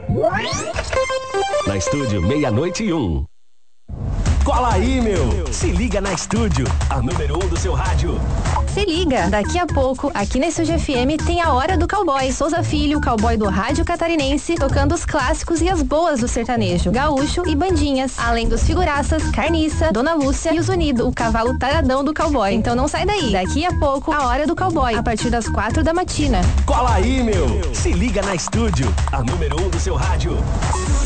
Na Estúdio, 00:01. Cola aí, meu! Se liga na Estúdio, a número 1 do seu rádio. Se liga, daqui a pouco, aqui na Estúdio FM tem a Hora do Cowboy. Souza Filho, o cowboy do rádio catarinense, tocando os clássicos e as boas do sertanejo, gaúcho e bandinhas. Além dos figuraças, Carniça, Dona Lúcia e os Unidos, o cavalo taradão do cowboy. Então não sai daí, daqui a pouco, a Hora do Cowboy, a partir das 4 da matina. Cola aí, meu! Se liga na Estúdio, a número 1 do seu rádio.